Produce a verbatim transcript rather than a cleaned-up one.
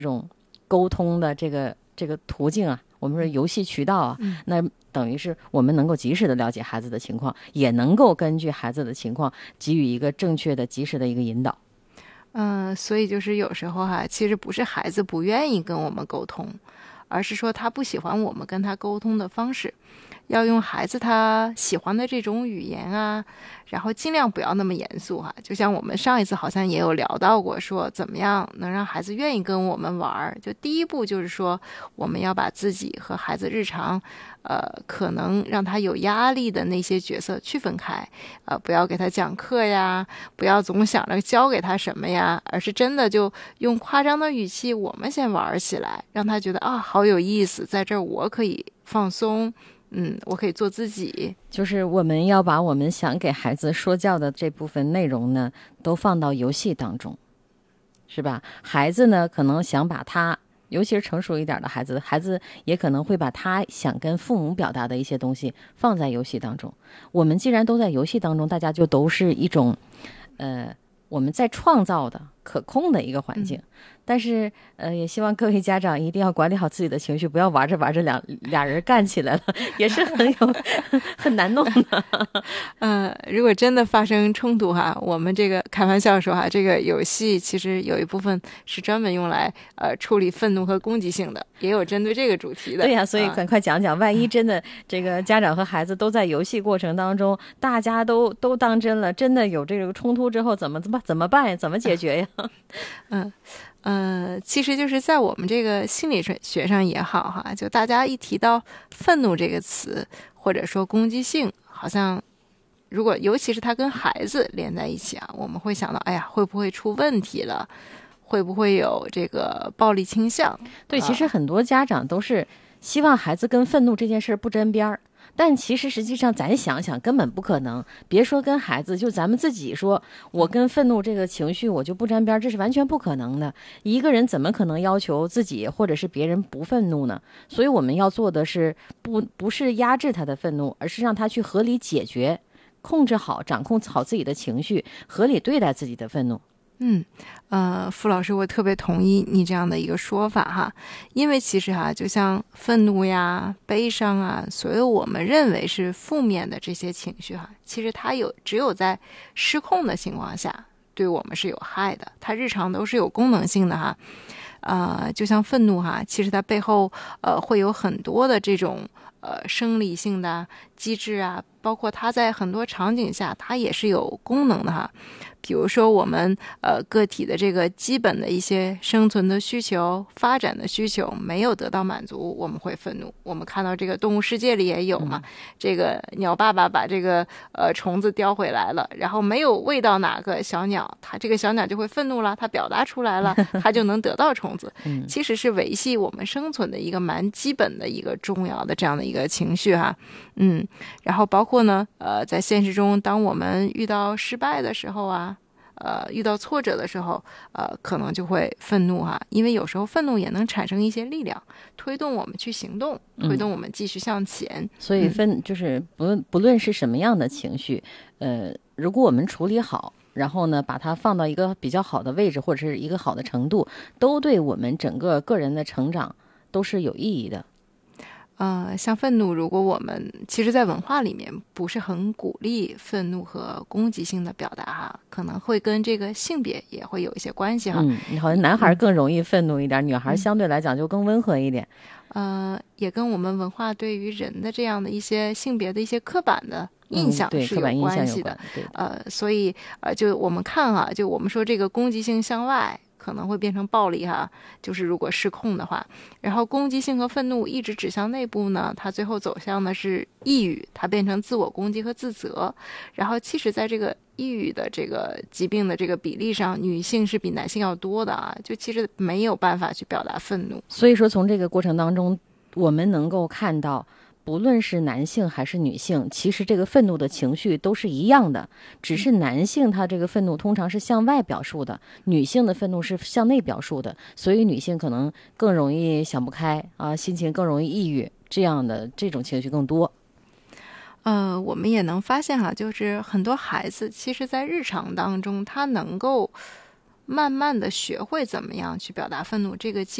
这种沟通的这个这个途径啊，我们说游戏渠道啊， 嗯、 那等于是我们能够及时的了解孩子的情况，也能够根据孩子的情况给予一个正确的及时的一个引导。 嗯、呃，所以就是有时候哈、啊，其实不是孩子不愿意跟我们沟通，而是说他不喜欢我们跟他沟通的方式，要用孩子他喜欢的这种语言啊，然后尽量不要那么严肃哈。就像我们上一次好像也有聊到过，说怎么样能让孩子愿意跟我们玩。就第一步就是说，我们要把自己和孩子日常，呃，可能让他有压力的那些角色区分开，呃，不要给他讲课呀，不要总想着教给他什么呀，而是真的就用夸张的语气，我们先玩起来，让他觉得啊，好有意思，在这儿我可以放松。嗯，我可以做自己。 就是我们要把我们想给孩子说教的这部分内容呢，都放到游戏当中，是吧？孩子呢，可能想把他，尤其是成熟一点的孩子，孩子也可能会把他想跟父母表达的一些东西放在游戏当中。我们既然都在游戏当中，大家就都是一种，呃，我们在创造的可控的一个环境。嗯，但是呃，也希望各位家长一定要管理好自己的情绪，不要玩着玩着两俩人干起来了，也是很有很难弄的。 呃，如果真的发生冲突哈，我们这个开玩笑说哈，这个游戏其实有一部分是专门用来呃处理愤怒和攻击性的，也有针对这个主题的。 对呀，所以赶快讲讲，万一真的这个家长和孩子都在游戏过程当中，大家都都当真了，真的有这个冲突之后，怎么怎么怎么办呀？怎么解决呀？ 嗯。呃，其实就是在我们这个心理学上也好哈，就大家一提到愤怒这个词，或者说攻击性，好像如果尤其是他跟孩子连在一起啊，我们会想到，哎呀，会不会出问题了？会不会有这个暴力倾向？ 对，其实很多家长都是希望孩子跟愤怒这件事不沾边儿。但其实实际上咱想想根本不可能，别说跟孩子，就咱们自己说，我跟愤怒这个情绪我就不沾边，这是完全不可能的。一个人怎么可能要求自己或者是别人不愤怒呢？所以我们要做的是不不是压制他的愤怒，而是让他去合理解决，控制好掌控好自己的情绪，合理对待自己的愤怒。 嗯，呃，傅老师，我特别同意你这样的一个说法哈，因为其实哈，就像愤怒呀、悲伤啊，所有我们认为是负面的这些情绪哈，其实它有只有在失控的情况下，对我们是有害的。它日常都是有功能性的哈，呃，就像愤怒哈，其实它背后呃会有很多的这种呃生理性的机制啊，包括它在很多场景下它也是有功能的哈。比如说我们呃个体的这个基本的一些生存的需求、发展的需求没有得到满足，我们会愤怒。我们看到这个动物世界里也有嘛，嗯、这个鸟爸爸把这个呃虫子叼回来了，然后没有喂到哪个小鸟，它这个小鸟就会愤怒了，它表达出来了，它就能得到虫子。嗯、其实是维系我们生存的一个蛮基本的一个重要的这样的一个情绪哈。嗯，然后包括呢，呃，在现实中，当我们遇到失败的时候啊，呃，遇到挫折的时候，呃，可能就会愤怒哈，因为有时候愤怒也能产生一些力量，推动我们去行动，推动我们继续向前。 嗯、所以愤、嗯、就是不不论是什么样的情绪，呃，如果我们处理好，然后呢，把它放到一个比较好的位置或者是一个好的程度，都对我们整个个人的成长都是有意义的。 呃，像愤怒，如果我们其实在文化里面不是很鼓励愤怒和攻击性的表达哈，可能会跟这个性别也会有一些关系哈。 嗯，好像男孩更容易愤怒一点，嗯、女孩相对来讲就更温和一点。 呃，也跟我们文化对于人的这样的一些性别的一些刻板的印象是有关系的。 嗯、对，对呃，所以呃，就我们看哈，就我们说这个攻击性向外。可能会变成暴力哈，就是如果失控的话，然后攻击性和愤怒一直指向内部呢，它最后走向的是抑郁，它变成自我攻击和自责。然后其实在这个抑郁的这个疾病的这个比例上，女性是比男性要多的啊，就其实没有办法去表达愤怒。 所以说从这个过程当中，我们能够看到不论是男性还是女性，其实这个愤怒的情绪都是一样的，只是男性他这个愤怒通常是向外表述的，女性的愤怒是向内表述的，所以女性可能更容易想不开啊，心情更容易抑郁，这样的这种情绪更多。 呃，我们也能发现哈，就是很多孩子其实在日常当中他能够慢慢的学会怎么样去表达愤怒，这个